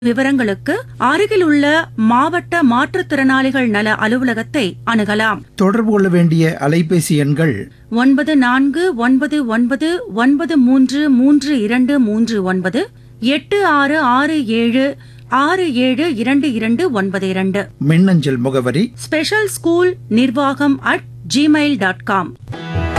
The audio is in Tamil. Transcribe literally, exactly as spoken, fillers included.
விவரங்களுக்கு அருகில் உள்ள மாவட்ட மாற்றுத்திறனாளிகள் நல அலுவலகத்தை அணுகலாம். தொடர்பு கொள்ள வேண்டிய அலைபேசி எண்கள் ஒன்பது நான்கு ஒன்பது ஒன்பது ஒன்பது மூன்று மூன்று இரண்டு மூன்று ஒன்பது எட்டு ஆறு ஆறு ஏழு ஆறு ஏழு இரண்டு இரண்டு ஒன்பது இரண்டு. மின்னஞ்சல் முகவரி ஸ்பெஷல் ஸ்கூல் நிர்வாகம் அட் ஜிமெயில் டாட் காம்.